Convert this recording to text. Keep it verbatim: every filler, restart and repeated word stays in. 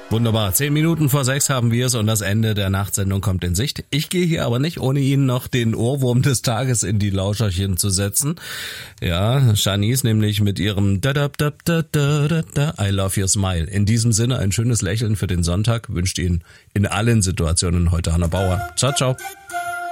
Wunderbar. Zehn Minuten vor sechs haben wir es und das Ende der Nachtsendung kommt in Sicht. Ich gehe hier aber nicht, ohne Ihnen noch den Ohrwurm des Tages in die Lauscherchen zu setzen. Ja, Shanice nämlich mit ihrem da da da da da da I love your smile. In diesem Sinne ein schönes Lächeln für den Sonntag wünscht Ihnen in allen Situationen heute Hanna Bauer. Ciao, ciao.